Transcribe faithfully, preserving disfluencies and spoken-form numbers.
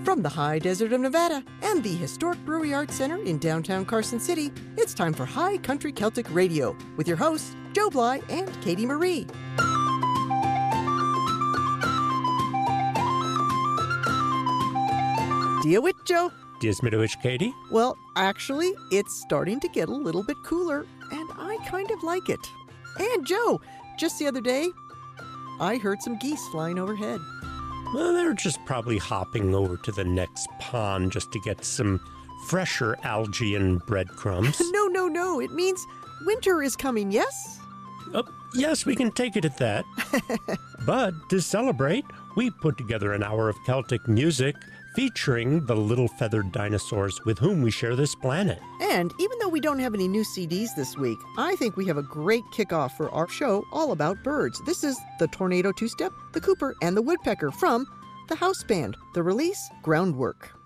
From the high desert of Nevada and the historic Brewery Arts Center in downtown Carson City, it's time for High Country Celtic Radio with your hosts, Joe Bly and Katie Marie. Deal with Joe. Dismidowich, Katie? Well, actually, it's starting to get a little bit cooler, and I kind of like it. And Joe, just the other day, I heard some geese flying overhead. Well, they're just probably hopping over to the next pond just to get some fresher algae and breadcrumbs. No, no, no. It means winter is coming, yes? Oh, yes, we can take it at that. But to celebrate, we put together an hour of Celtic music featuring the little feathered dinosaurs with whom we share this planet. And even though we don't have any new C Ds this week, I think we have a great kickoff for our show all about birds. This is the Tornado Two-Step, the Cooper, and the Woodpecker from the house band. The release, Groundwork.